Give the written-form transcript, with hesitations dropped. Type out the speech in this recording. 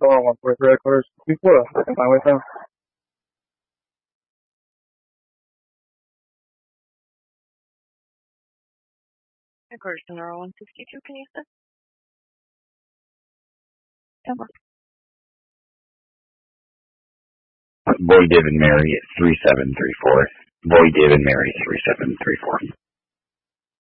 Oh, 143 headquarters. Before, I can find way down. Headquarters to Nora 162, can you say? Boy, David, Mary, 3734. Boy, David, Mary, 3734.